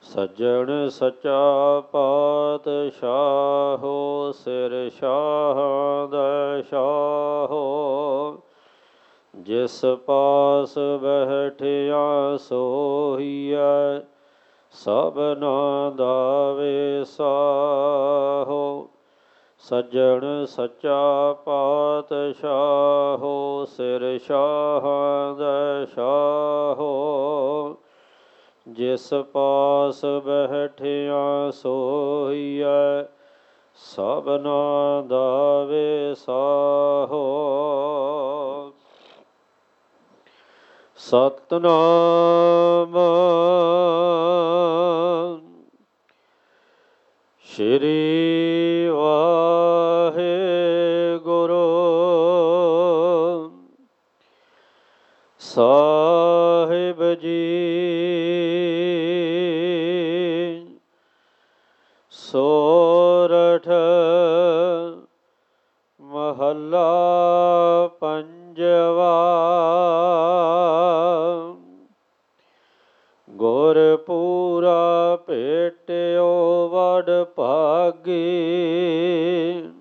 ਸੱਜਣ ਸੱਚਾ ਪਾਤਸ਼ਾਹੋ, ਸਿਰ ਸ਼ਾਹਾਂ ਦਾ ਸ਼ਾਹੋ। ਜਿਸ ਪਾਸ ਬੈਠਿਆ ਸੋਹੀਐ, ਸਭਨਾ ਦਾ ਵਿਸਾਹੋ। ਸੱਜਣ ਸੱਚਾ ਪਾਤਸ਼ਾਹੋ, ਸਿਰ ਸ਼ਾਹਾਂ ਦਾ ਸ਼ਾਹੋ। ਜਿਸ ਪਾਸ ਬੈਠਿਆ ਸੋਹੀਐ, ਸਭਨਾ ਦਾ ਵਿਸਾਹੋ। ਸਤਿਨਾਮ ਸ੍ਰੀ ਵਾਹਿਗੁਰੂ ਸਾਹਿਬ ਜੀ। ਸੋਰਠ ਮਹੱਲਾ ਪੰਜਵਾ। ਗੁਰਪੂਰਾ ਭੇਟਿਓ ਵਡ ਭਾਗੀ,